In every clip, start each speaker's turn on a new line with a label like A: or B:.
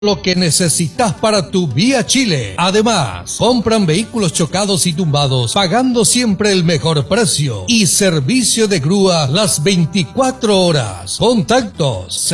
A: Lo que necesitas para tu Vía Chile. Además, compran vehículos chocados y tumbados, pagando siempre el mejor precio. Y servicio de grúa las 24 horas. Contactos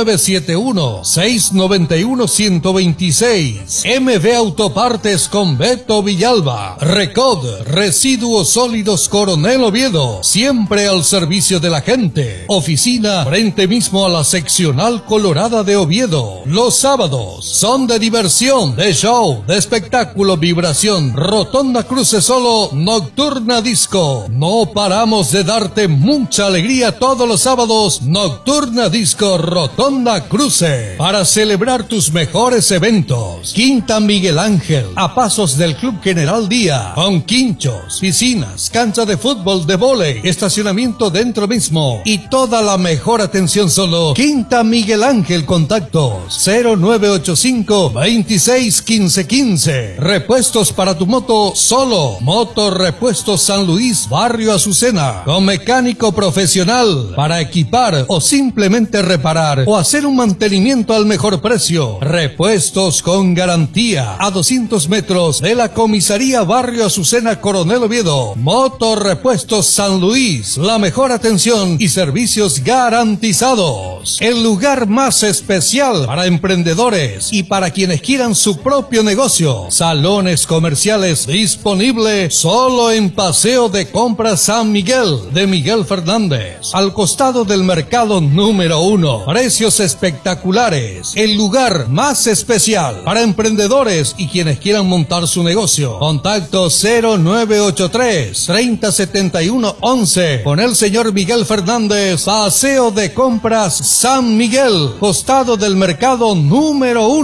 A: 0971-691-126. MB Autopartes con Beto Villalba. Recod, Residuos Sólidos Coronel Oviedo. Siempre al servicio de la gente. Oficina frente mismo a la seccional Colorada de Oviedo. Los sábados son de diversión, de show, de espectáculo, vibración, Rotonda Cruce Solo, Nocturna Disco. No paramos de darte mucha alegría todos los sábados. Nocturna Disco, Rotonda Cruce. Para celebrar tus mejores eventos. Quinta Miguel Ángel, a pasos del Club General Día, con quinchos, piscinas, cancha de fútbol, de vóley, estacionamiento dentro mismo y toda la mejor atención. Solo Quinta Miguel Ángel. Contactos 0985-261515. Repuestos para tu moto. Solo Moto Repuestos San Luis, Barrio Azucena, con mecánico profesional para equipar o simplemente reparar o hacer un mantenimiento al mejor precio. Repuestos con garantía a 200 metros de la comisaría Barrio Azucena, Coronel Oviedo. Moto Repuestos San Luis, la mejor atención y servicios garantizados. El lugar más especial para emprendedores y para quienes quieran su propio negocio. Salones comerciales disponible solo en Paseo de Compras San Miguel de Miguel Fernández, al costado del mercado número 1. Precios espectaculares. El lugar más especial para emprendedores y quienes quieran montar su negocio. Contacto 0983-3071-11 con el señor Miguel Fernández. Paseo de Compras San Miguel, costado del mercado número 1.